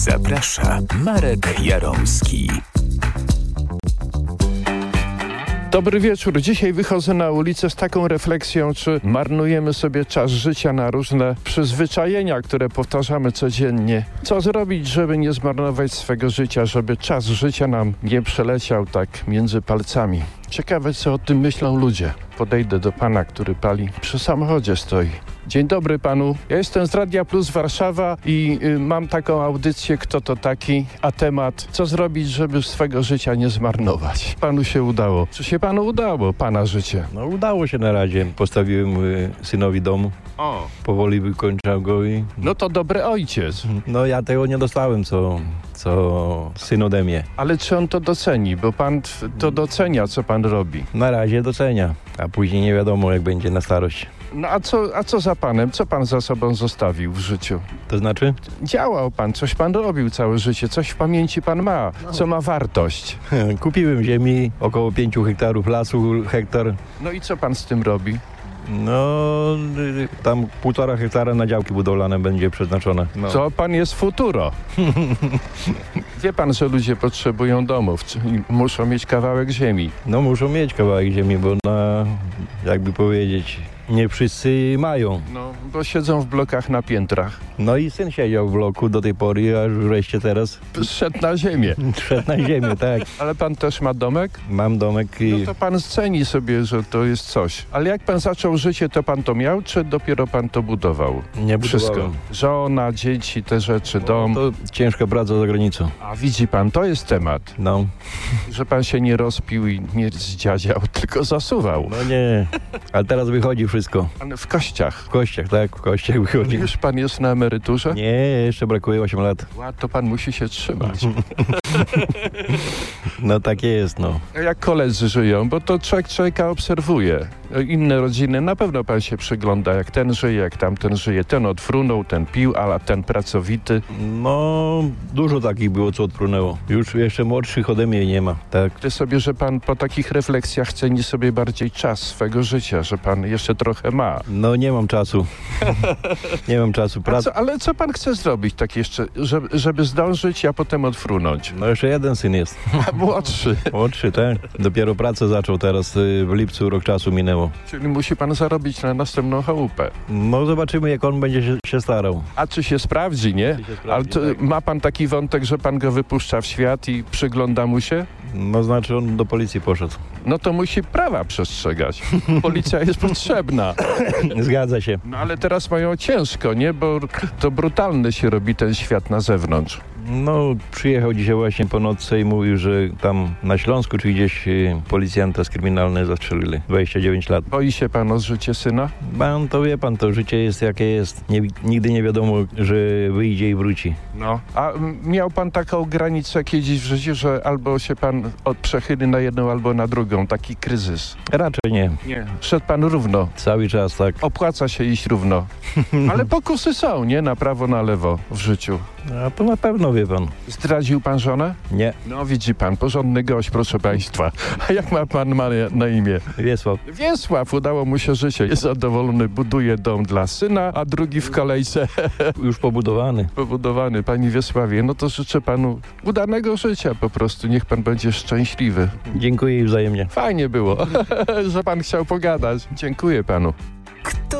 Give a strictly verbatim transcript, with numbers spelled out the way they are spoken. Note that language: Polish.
Zaprasza Marek Jaromski. Dobry wieczór. Dzisiaj wychodzę na ulicę z taką refleksją, czy marnujemy sobie czas życia na różne przyzwyczajenia, które powtarzamy codziennie. Co zrobić, żeby nie zmarnować swego życia, żeby czas życia nam nie przeleciał tak między palcami. Ciekawe, co o tym myślą ludzie. Podejdę do pana, który pali przy samochodzie stoi. Dzień dobry panu. Ja jestem z Radia Plus Warszawa i y, mam taką audycję Kto to taki, a temat co zrobić, żeby swego życia nie zmarnować. Panu się udało. Czy się panu udało, pana życie? No udało się na razie. Postawiłem y, synowi dom. O. Powoli wykończał go i... No to dobry ojciec. No ja tego nie dostałem, co, co syn ode mnie. Ale czy on to doceni? Bo pan t- to docenia, co pan robi. Na razie docenia, a później nie wiadomo, jak będzie na starość. No a co, a co za panem? Co pan za sobą zostawił w życiu? To znaczy? Działał pan, coś pan robił całe życie, coś w pamięci pan ma, co ma wartość. Kupiłem ziemi, około pięciu hektarów lasu, hektar. No i co pan z tym robi? No, y, tam półtora hektara na działki budowlane będzie przeznaczone. No. Co pan jest futuro? Wie pan, że ludzie potrzebują domów, czyli muszą mieć kawałek ziemi. No muszą mieć kawałek ziemi, bo na, jakby powiedzieć, nie wszyscy mają. No, bo siedzą w blokach na piętrach. No i syn siedział w bloku do tej pory, aż wreszcie teraz Szedł na ziemię. szedł na ziemię, tak. Ale pan też ma domek? Mam domek i... No to pan ceni sobie, że to jest coś. Ale jak pan zaczął życie, to pan to miał, czy dopiero pan to budował? Nie Wszystko. budowałem. Żona, dzieci, te rzeczy, dom. To ciężka praca za granicą. A widzi pan, to jest temat. No. Że pan się nie rozpił i nie zdziadział, tylko zasuwał. No nie, ale teraz wychodzi wszystko. Pan w kościach. W kościach, tak, w kościach wychodzi. Już pan jest na emeryturze? Nie, jeszcze brakuje osiem lat. Ła, to pan musi się trzymać. No takie jest, no. A jak koledzy żyją, bo to człowiek człowieka obserwuje. Inne rodziny, na pewno pan się przygląda, jak ten żyje, jak tamten żyje. Ten odfrunął, ten pił, a ten pracowity. No, dużo takich było, co odprunęło. Już jeszcze młodszych ode mnie nie ma, tak. Ty sobie, że pan po takich refleksjach ceni sobie bardziej czas swego życia, że pan jeszcze trochę ma. No nie mam czasu. Nie mam czasu. A Prac... co, ale co pan chce zrobić tak jeszcze, żeby, żeby zdążyć, a potem odfrunąć? No jeszcze jeden syn jest. A młodszy. Młodszy, tak. Dopiero pracę zaczął teraz, y, w lipcu rok czasu minęło. Czyli musi pan zarobić na następną chałupę. No zobaczymy, jak on będzie się, się starał. A czy się sprawdzi, nie? Czy się sprawdzi, Ale to, tak. ma pan taki wątek, że pan go wypuszcza w świat i przygląda mu się? No znaczy on do policji poszedł. No to musi prawa przestrzegać. Policja jest potrzebna. Zgadza się. No ale teraz mają ciężko, nie? Bo to brutalny się robi ten świat na zewnątrz. No przyjechał dzisiaj właśnie po nocy i mówił, że tam na Śląsku czy gdzieś y, policjanta z kryminalnej zastrzelili. dwadzieścia dziewięć lat. Boi się pan o życie syna? Pan to wie pan, to życie jest jakie jest. Nie, nigdy nie wiadomo, że wyjdzie i wróci. No. A m, miał pan taką granicę kiedyś w życiu, że albo się pan od przechyli na jedną, albo na drugą. Taki kryzys. Raczej nie. Nie. Szedł pan równo. Cały czas tak. Opłaca się iść równo. Ale pokusy są, nie? Na prawo, na lewo w życiu. A to na pewno wie pan. Zdradził pan żonę? Nie. No widzi pan, porządny gość, proszę państwa. A jak ma pan ma na imię? Wiesław. Wiesław, udało mu się życie. Jest zadowolony, buduje dom dla syna, a drugi w kolejce Już pobudowany. pobudowany. Pani Wiesławie, no to życzę panu udanego życia po prostu. Niech pan będzie szczęśliwy. Dziękuję i wzajemnie. Fajnie było, że pan chciał pogadać. Dziękuję panu. Kto